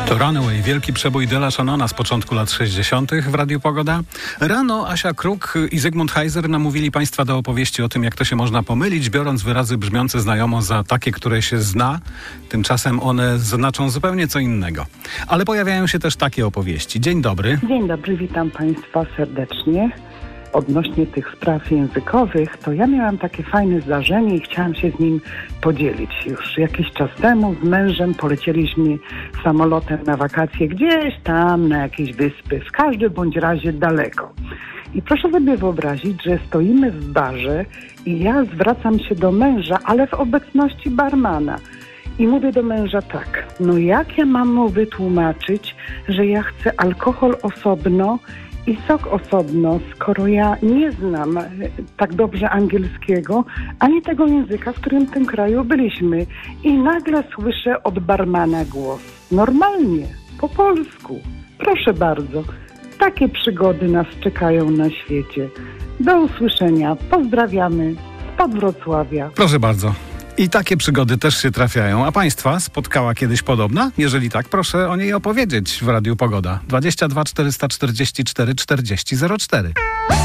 To Runaway, wielki przebój Dela Shannona z początku lat 60. w Radiu Pogoda. Rano Asia Kruk i Zygmunt Heiser namówili Państwa do opowieści o tym, jak to się można pomylić, biorąc wyrazy brzmiące znajomo za takie, które się zna. Tymczasem one znaczą zupełnie co innego. Ale pojawiają się też takie opowieści. Dzień dobry. Dzień dobry, witam Państwa serdecznie. Odnośnie tych spraw językowych, to ja miałam takie fajne zdarzenie i chciałam się z nim podzielić. Już jakiś czas temu z mężem polecieliśmy samolotem na wakacje gdzieś tam na jakieś wyspy, w każdym bądź razie daleko. I proszę sobie wyobrazić, że stoimy w barze i ja zwracam się do męża, ale w obecności barmana. I mówię do męża tak, no jak ja mam mu wytłumaczyć, że ja chcę alkohol osobno i sok osobno, skoro ja nie znam tak dobrze angielskiego, ani tego języka, w którym w tym kraju byliśmy. I nagle słyszę od barmana głos. Normalnie, po polsku. Proszę bardzo, takie przygody nas czekają na świecie. Do usłyszenia. Pozdrawiamy spod Wrocławia. Proszę bardzo. I takie przygody też się trafiają. A Państwa spotkała kiedyś podobna? Jeżeli tak, proszę o niej opowiedzieć w Radiu Pogoda. 22 444 40 04.